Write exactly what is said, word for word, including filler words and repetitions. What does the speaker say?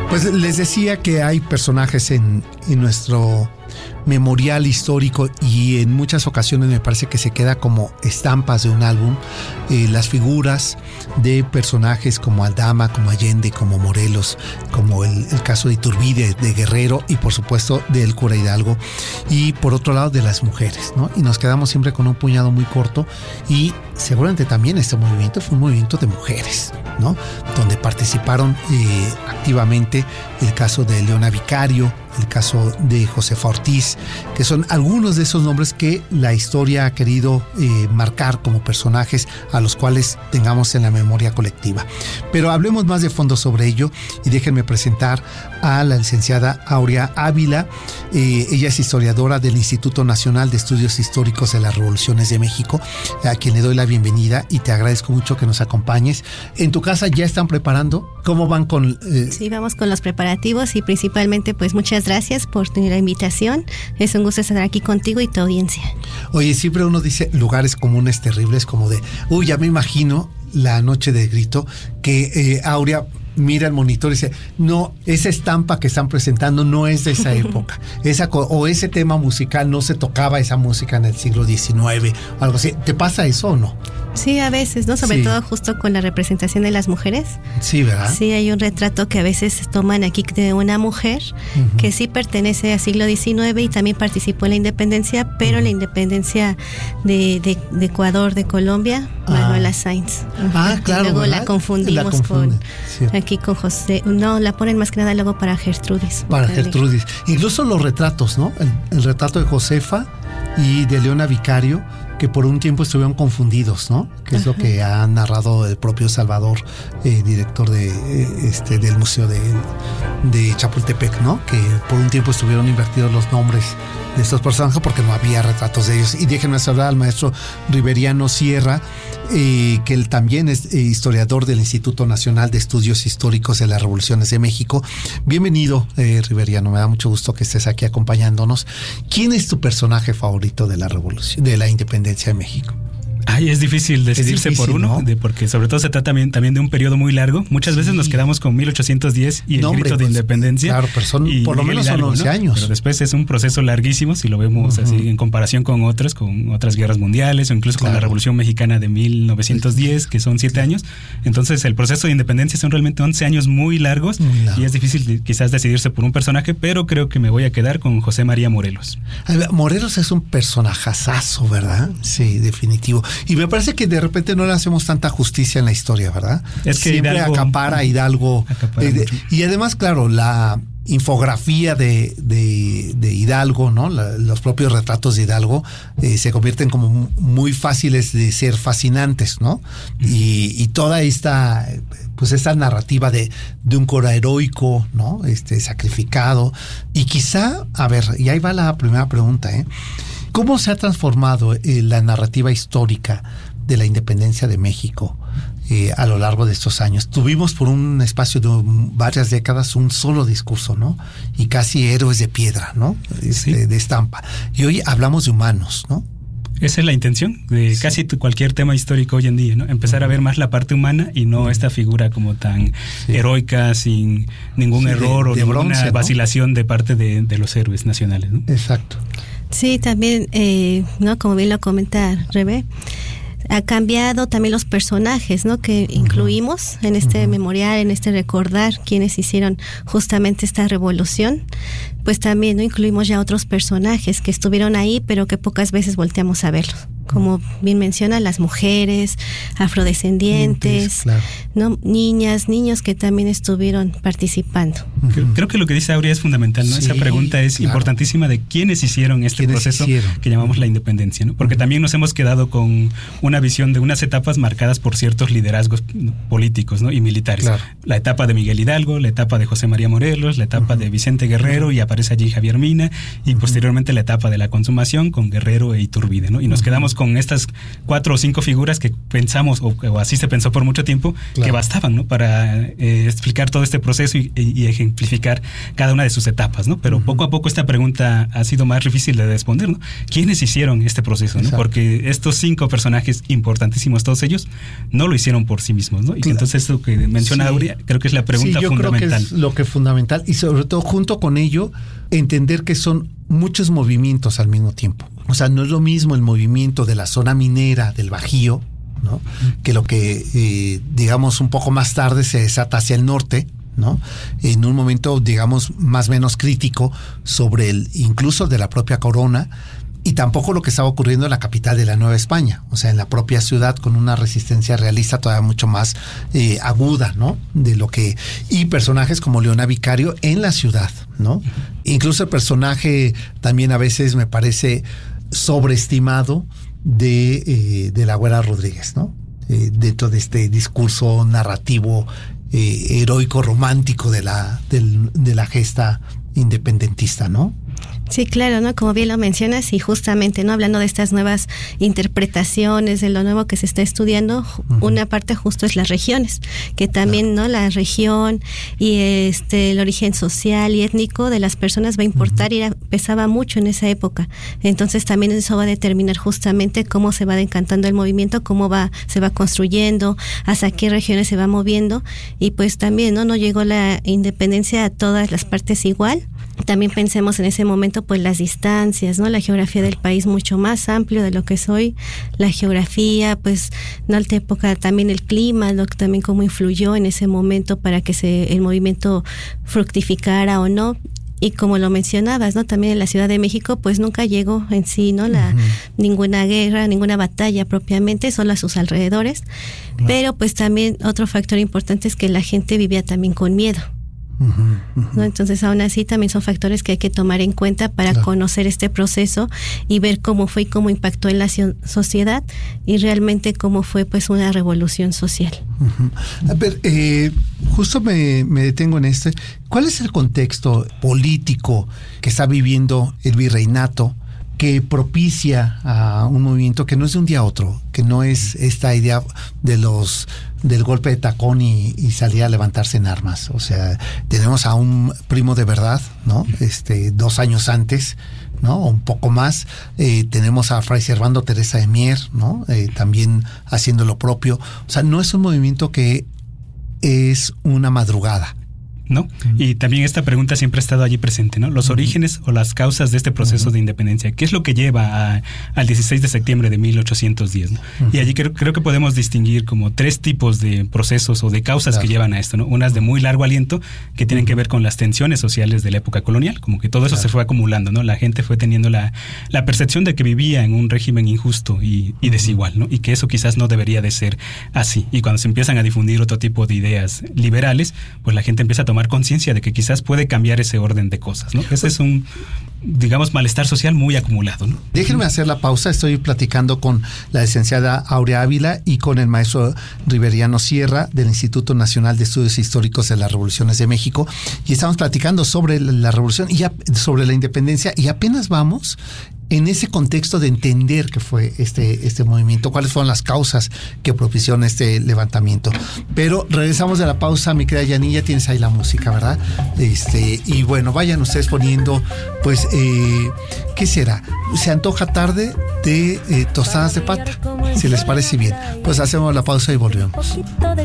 Pues les decía que hay personajes en, en nuestro memorial histórico y en muchas ocasiones me parece que se queda como estampas de un álbum, eh, las figuras de personajes como Aldama, como Allende, como Morelos, como el, el caso de Iturbide, de Guerrero y por supuesto del cura Hidalgo, y por otro lado de las mujeres, ¿no? Y nos quedamos siempre con un puñado muy corto, y seguramente también este movimiento fue un movimiento de mujeres, ¿no? Donde participaron eh, activamente el caso de Leona Vicario, el caso de Josefa Ortiz, que son algunos de esos nombres que la historia ha querido eh, marcar como personajes a los cuales tengamos en la memoria colectiva. Pero hablemos más de fondo sobre ello y déjenme presentar a la licenciada Aurea Ávila. Eh, ella es historiadora del Instituto Nacional de Estudios Históricos de las Revoluciones de México, a quien le doy la bienvenida y te agradezco mucho que nos acompañes. ¿En tu casa ya están preparando? ¿Cómo van con...? Eh... Sí, vamos con los preparativos y principalmente pues muchas gracias por la invitación. Es un gusto estar aquí contigo y tu audiencia. Oye, siempre uno dice lugares comunes terribles, como de, uy, ya me imagino la noche del grito, que eh, Aurea mira el monitor y dice, no, esa estampa que están presentando no es de esa época, esa, o ese tema musical no se tocaba esa música en el siglo diecinueve, o algo así. ¿Te pasa eso o no? Sí, a veces, ¿no? Sobre sí. todo justo con la representación de las mujeres. Sí, ¿verdad? Sí, hay un retrato que a veces toman aquí de una mujer uh-huh. que sí pertenece al siglo diecinueve y también participó en la independencia, pero uh-huh. la independencia de, de, de Ecuador, de Colombia, ah. Manuela Sáenz. Uh-huh. Ah, claro. Y luego ¿verdad? la confundimos la con sí. aquí con José. No, la ponen más que nada luego para Gertrudis. Para Gertrudis. Incluso los retratos, ¿no? El, el retrato de Josefa y de Leona Vicario, que por un tiempo estuvieron confundidos, ¿no? Que es Ajá. lo que ha narrado el propio Salvador, eh, director de eh, este del Museo de, de Chapultepec, ¿no? Que por un tiempo estuvieron invertidos los nombres de estos personajes porque no había retratos de ellos. Y déjenme saludar al maestro Riveriano Sierra, eh, que él también es eh, historiador del Instituto Nacional de Estudios Históricos de las Revoluciones de México. Bienvenido, eh, Riveriano, me da mucho gusto que estés aquí acompañándonos. ¿Quién es tu personaje favorito de la revolución, de la independencia de México? Ay, es difícil decidirse es difícil, por uno, ¿no? de, porque sobre todo se trata también, también de un periodo muy largo. Muchas sí. veces nos quedamos con mil ochocientos diez y el no, grito hombre, de pues, independencia. Claro, pero son, por lo menos Hidalgo, son once ¿no? años. Pero después es un proceso larguísimo, si lo vemos uh-huh. así en comparación con otras, con otras guerras mundiales o incluso claro. con la Revolución Mexicana de mil novecientos diez, que son siete años. Entonces el proceso de independencia son realmente once años muy largos no. y es difícil quizás decidirse por un personaje, pero creo que me voy a quedar con José María Morelos. Morelos es un personajazazo, ¿verdad? Sí, definitivo. Y me parece que de repente no le hacemos tanta justicia en la historia, ¿verdad? Es que siempre Hidalgo, acapara Hidalgo. Acapara eh, y además, claro, la infografía de, de, de Hidalgo, ¿no? La, los propios retratos de Hidalgo eh, se convierten como muy fáciles de ser fascinantes, ¿no? Y, y toda esta, pues esta narrativa de, de un cura heroico, ¿no? Este, sacrificado. Y quizá, a ver, y ahí va la primera pregunta, ¿eh? ¿Cómo se ha transformado eh, la narrativa histórica de la independencia de México eh, a lo largo de estos años? Tuvimos por un espacio de varias décadas un solo discurso, ¿no? Y casi héroes de piedra, ¿no? Este, sí. De estampa. Y hoy hablamos de humanos, ¿no? Esa es la intención de sí. casi cualquier tema histórico hoy en día, ¿no? Empezar uh-huh. a ver más la parte humana y no uh-huh. esta figura como tan sí. heroica, sin ningún sí, error de, o de ninguna bronce, vacilación ¿no? de parte de, de los héroes nacionales, ¿no? Exacto. Sí, también, eh, ¿no? Como bien lo comenta Rebe, ha cambiado también los personajes, ¿no? Que uh-huh. incluimos en este uh-huh. memorial, en este recordar quienes hicieron justamente esta revolución. Pues también no incluimos ya otros personajes que estuvieron ahí, pero que pocas veces volteamos a verlos. Como bien menciona, las mujeres, afrodescendientes, claro. ¿no? Niñas, niños que también estuvieron participando. Creo, creo que lo que dice Aurea es fundamental, ¿no? Sí, esa pregunta es claro. importantísima de quiénes hicieron este ¿Quiénes proceso hicieron? que llamamos la independencia, ¿no? Porque uh-huh. también nos hemos quedado con una visión de unas etapas marcadas por ciertos liderazgos políticos, ¿no? y militares. Claro. La etapa de Miguel Hidalgo, la etapa de José María Morelos, la etapa uh-huh. de Vicente Guerrero, uh-huh. y aparece allí Javier Mina, y uh-huh. posteriormente la etapa de la consumación con Guerrero e Iturbide, ¿no? Y nos uh-huh. quedamos con estas cuatro o cinco figuras que pensamos, o, o así se pensó por mucho tiempo, claro, que bastaban, ¿no? Para eh, explicar todo este proceso y, y ejemplificar cada una de sus etapas, ¿no? Pero uh-huh. poco a poco esta pregunta ha sido más difícil de responder, ¿no? ¿Quiénes hicieron este proceso, ¿no? Porque estos cinco personajes importantísimos, todos ellos, no lo hicieron por sí mismos, ¿no? Y que entonces eso que menciona sí. Aurea, creo que es la pregunta sí, yo fundamental. Creo que es lo que es fundamental, y sobre todo junto con ello, entender que son muchos movimientos al mismo tiempo. O sea, no es lo mismo el movimiento de la zona minera del Bajío, ¿no? Que lo que, eh, digamos, un poco más tarde se desata hacia el norte, ¿no? En un momento, digamos, más o menos crítico sobre el, incluso de la propia corona, y tampoco lo que estaba ocurriendo en la capital de la Nueva España, o sea, en la propia ciudad, con una resistencia realista todavía mucho más eh, aguda, ¿no? De lo que, y personajes como Leona Vicario en la ciudad, ¿no? Incluso el personaje también a veces me parece sobreestimado de, eh, de la Güera Rodríguez, ¿no? Eh, dentro de este discurso narrativo eh, heroico romántico de la, del, de la gesta independentista, ¿no? Sí, claro, ¿no? Como bien lo mencionas, y justamente, ¿no? Hablando de estas nuevas interpretaciones, de lo nuevo que se está estudiando, uh-huh. una parte justo es las regiones, que también, claro, ¿no? La región y este el origen social y étnico de las personas va a importar, uh-huh. y era, pesaba mucho en esa época. Entonces también eso va a determinar justamente cómo se va decantando el movimiento, cómo va, se va construyendo, hacia qué regiones se va moviendo, y pues también, ¿no? No llegó la independencia a todas las partes igual. También pensemos en ese momento pues las distancias, ¿no? La geografía del país mucho más amplio de lo que es hoy, la geografía, pues en alta época también el clima, lo que también cómo influyó en ese momento para que se el movimiento fructificara o no. Y como lo mencionabas, ¿no? También en la Ciudad de México, pues nunca llegó en sí, ¿no? La, uh-huh. ninguna guerra, ninguna batalla propiamente, solo a sus alrededores. Uh-huh. Pero pues también otro factor importante es que la gente vivía también con miedo. Uh-huh, uh-huh. ¿No? Entonces aún así también son factores que hay que tomar en cuenta para claro. conocer este proceso y ver cómo fue y cómo impactó en la sociedad y realmente cómo fue pues una revolución social. Uh-huh. A ver, eh, justo me, me detengo en este. ¿Cuál es el contexto político que está viviendo el virreinato que propicia a un movimiento que no es de un día a otro, que no es esta idea de los del golpe de tacón y, y salir a levantarse en armas? O sea, tenemos a un Primo de Verdad, ¿no? Este, dos años antes, ¿no? Un poco más. Eh, tenemos a Fray Servando Teresa de Mier, ¿no? Eh, también haciendo lo propio. O sea, no es un movimiento que es una madrugada, ¿no? Uh-huh. Y también esta pregunta siempre ha estado allí presente, ¿no? Los uh-huh. orígenes o las causas de este proceso uh-huh. de independencia. ¿Qué es lo que lleva a, al dieciséis de septiembre de mil ochocientos diez, ¿no? Uh-huh. Y allí creo, creo que podemos distinguir como tres tipos de procesos o de causas claro. que llevan a esto, ¿no? Unas de muy largo aliento, que tienen uh-huh. que ver con las tensiones sociales de la época colonial, como que todo eso claro. se fue acumulando, ¿no? La gente fue teniendo la, la percepción de que vivía en un régimen injusto y, y desigual, ¿no? Y que eso quizás no debería de ser así. Y cuando se empiezan a difundir otro tipo de ideas liberales, pues la gente empieza a tomar conciencia de que quizás puede cambiar ese orden de cosas, ¿no? Ese es un, digamos, malestar social muy acumulado, ¿no? Déjenme hacer la pausa. Estoy platicando con la licenciada Aurea Ávila y con el maestro Riveriano Sierra del Instituto Nacional de Estudios Históricos de las Revoluciones de México, y estamos platicando sobre la revolución y ya, sobre la independencia, y apenas vamos en ese contexto de entender qué fue este, este movimiento, cuáles fueron las causas que propiciaron este levantamiento. Pero regresamos de la pausa, mi querida Yanilla, tienes ahí la música, ¿verdad? Este, y bueno, vayan ustedes poniendo, pues, eh, ¿qué será? Se antoja tarde de eh, tostadas de pata, si les parece bien. Pues hacemos la pausa y volvemos.